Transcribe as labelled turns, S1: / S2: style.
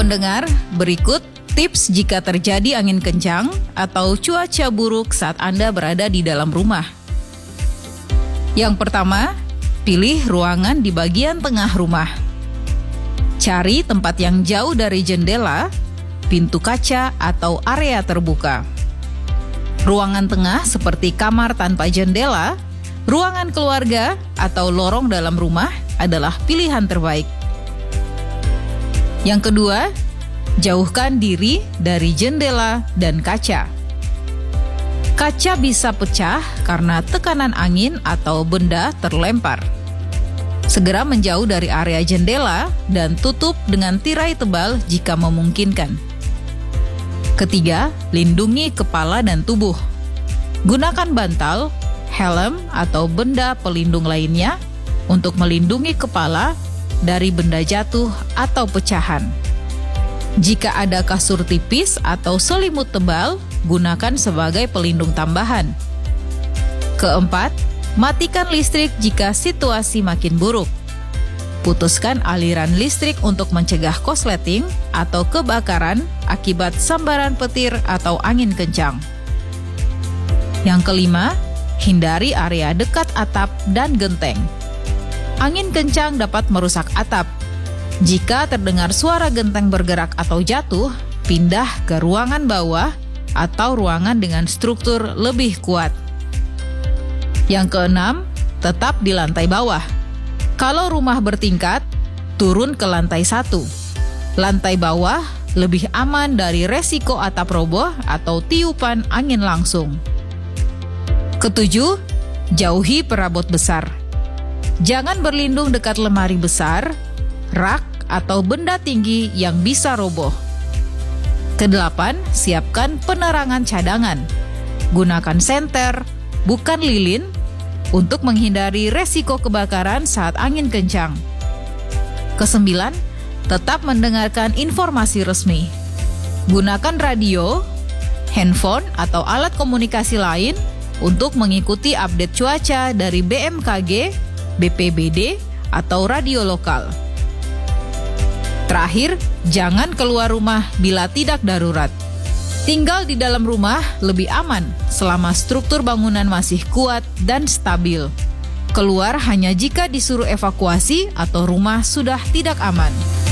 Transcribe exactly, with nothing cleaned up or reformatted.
S1: pendengar, berikut tips jika terjadi angin kencang atau cuaca buruk saat Anda berada di dalam rumah. Yang pertama, pilih ruangan di bagian tengah rumah. Cari tempat yang jauh dari jendela, pintu kaca, atau area terbuka. Ruangan tengah seperti kamar tanpa jendela, ruangan keluarga, atau lorong dalam rumah adalah pilihan terbaik. Yang kedua, jauhkan diri dari jendela dan kaca. Kaca bisa pecah karena tekanan angin atau benda terlempar. Segera menjauh dari area jendela dan tutup dengan tirai tebal jika memungkinkan. Ketiga, lindungi kepala dan tubuh. Gunakan bantal, helm, atau benda pelindung lainnya untuk melindungi kepala dari benda jatuh atau pecahan. Jika ada kasur tipis atau selimut tebal, gunakan sebagai pelindung tambahan. Keempat, matikan listrik jika situasi makin buruk. Putuskan aliran listrik untuk mencegah korsleting atau kebakaran akibat sambaran petir atau angin kencang. Yang kelima, hindari area dekat atap dan genteng. Angin kencang dapat merusak atap. Jika terdengar suara genteng bergerak atau jatuh, pindah ke ruangan bawah atau ruangan dengan struktur lebih kuat. Yang keenam, tetap di lantai bawah. Kalau rumah bertingkat, turun ke lantai satu. Lantai bawah lebih aman dari resiko atap roboh atau tiupan angin langsung. Ketujuh, jauhi perabot besar. Jangan berlindung dekat lemari besar, rak, atau benda tinggi yang bisa roboh. Kedelapan, siapkan penerangan cadangan. Gunakan senter, bukan lilin, untuk menghindari resiko kebakaran saat angin kencang. Kesembilan, tetap mendengarkan informasi resmi. Gunakan radio, handphone, atau alat komunikasi lain untuk mengikuti update cuaca dari B M K G, B P B D, atau radio lokal. Terakhir, jangan keluar rumah bila tidak darurat. Tinggal di dalam rumah lebih aman selama struktur bangunan masih kuat dan stabil. Keluar hanya jika disuruh evakuasi atau rumah sudah tidak aman.